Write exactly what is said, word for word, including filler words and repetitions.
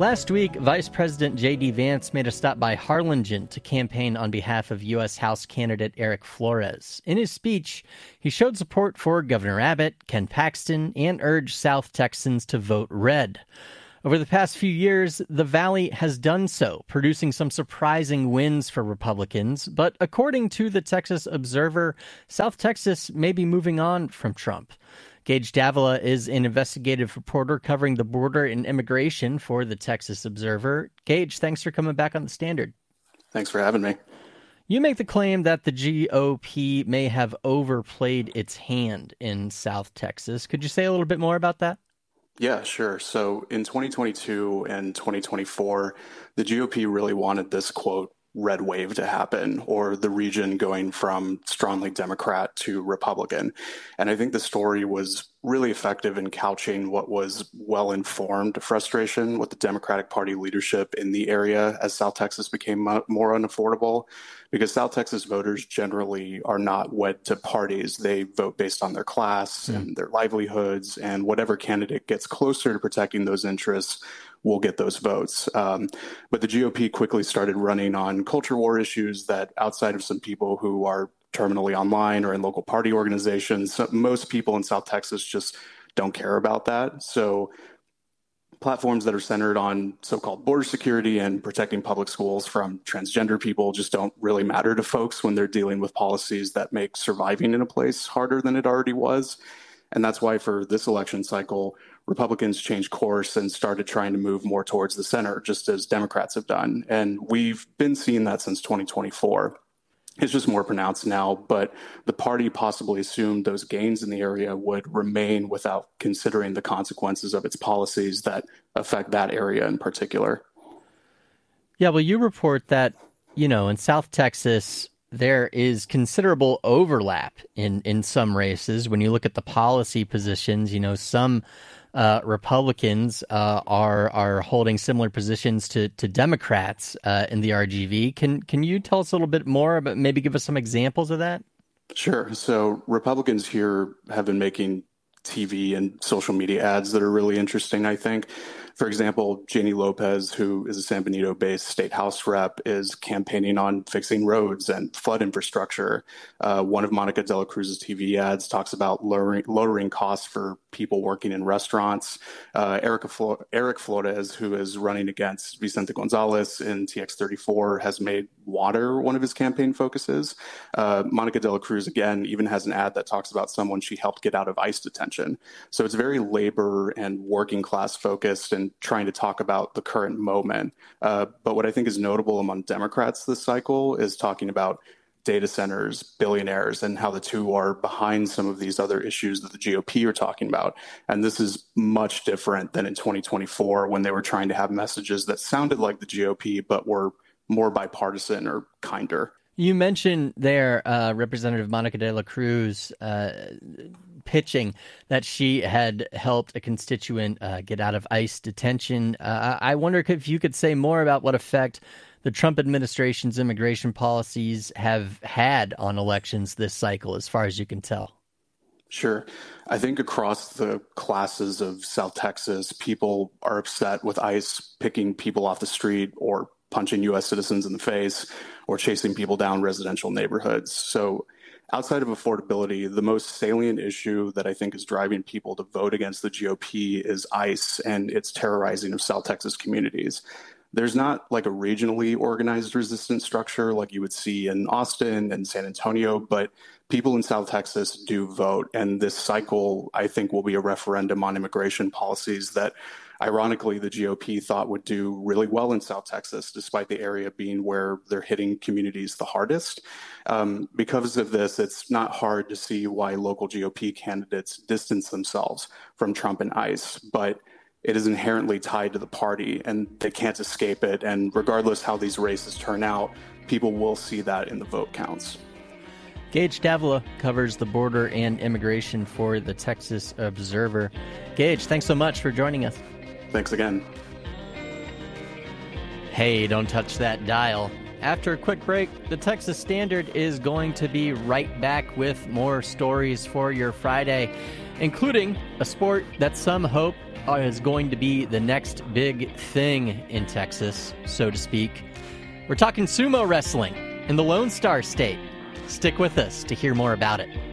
Last week, Vice President J D. Vance made a stop by Harlingen to campaign on behalf of U S. House candidate Eric Flores. In his speech, he showed support for Governor Abbott, Ken Paxton, and urged South Texans to vote red. Over the past few years, the Valley has done so, producing some surprising wins for Republicans. But according to the Texas Observer, South Texas may be moving on from Trump. Gage Davila is an investigative reporter covering the border and immigration for the Texas Observer. Gage, thanks for coming back on The Standard. Thanks for having me. You make the claim that the G O P may have overplayed its hand in South Texas. Could you say a little bit more about that? Yeah, sure. So in twenty twenty-two and twenty twenty-four, the G O P really wanted this, quote, red wave to happen, or the region going from strongly Democrat to Republican. And I think the story was really effective in couching what was well-informed frustration with the Democratic Party leadership in the area as South Texas became more unaffordable, because South Texas voters generally are not wed to parties. They vote based on their class mm. and their livelihoods, and whatever candidate gets closer to protecting those interests will get those votes. Um, but the G O P quickly started running on culture war issues that, outside of some people who are terminally online or in local party organizations, most people in South Texas just don't care about that. So platforms that are centered on so-called border security and protecting public schools from transgender people just don't really matter to folks when they're dealing with policies that make surviving in a place harder than it already was. And that's why for this election cycle, Republicans changed course and started trying to move more towards the center, just as Democrats have done. And we've been seeing that since twenty twenty-four. It's just more pronounced now, but the party possibly assumed those gains in the area would remain without considering the consequences of its policies that affect that area in particular. Yeah, well, you report that, you know, in South Texas, there is considerable overlap in, in some races. When you look at the policy positions, you know, some uh, Republicans uh, are are holding similar positions to to Democrats uh, in the R G V. Can can you tell us a little bit more about, maybe give us some examples of that? Sure. So Republicans here have been making T V and social media ads that are really interesting, I think. For example, Janie Lopez, who is a San Benito-based state house rep, is campaigning on fixing roads and flood infrastructure. Uh, one of Monica de la Cruz's T V ads talks about lowering, lowering costs for people working in restaurants. Uh, Erica Flo- Eric Flores, who is running against Vicente Gonzalez in T X thirty-four, has made water one of his campaign focuses. Uh, Monica de la Cruz, again, even has an ad that talks about someone she helped get out of ICE detention. So it's very labor and working class focused and trying to talk about the current moment. Uh, but what I think is notable among Democrats this cycle is talking about data centers, billionaires, and how the two are behind some of these other issues that the G O P are talking about. And this is much different than in twenty twenty-four when they were trying to have messages that sounded like the G O P, but were more bipartisan or kinder. You mentioned there, uh, Representative Monica de la Cruz uh, pitching that she had helped a constituent uh, get out of ICE detention. Uh, I wonder if you could say more about what effect the Trump administration's immigration policies have had on elections this cycle, as far as you can tell. Sure. I think across the classes of South Texas, people are upset with ICE picking people off the street or punching U S citizens in the face or chasing people down residential neighborhoods. So outside of affordability, the most salient issue that I think is driving people to vote against the G O P is ICE and its terrorizing of South Texas communities. There's not like a regionally organized resistance structure like you would see in Austin and San Antonio, but people in South Texas do vote. And this cycle, I think, will be a referendum on immigration policies that, ironically, the G O P thought would do really well in South Texas, despite the area being where they're hitting communities the hardest. Um, because of this, it's not hard to see why local G O P candidates distance themselves from Trump and ICE. But it is inherently tied to the party, and they can't escape it. And regardless how these races turn out, people will see that in the vote counts. Gage Davila covers the border and immigration for the Texas Observer. Gage, thanks so much for joining us. Thanks again. Hey, don't touch that dial. After a quick break, the Texas Standard is going to be right back with more stories for your Friday. including a sport that some hope is going to be the next big thing in Texas, so to speak. We're talking sumo wrestling in the Lone Star State. Stick with us to hear more about it.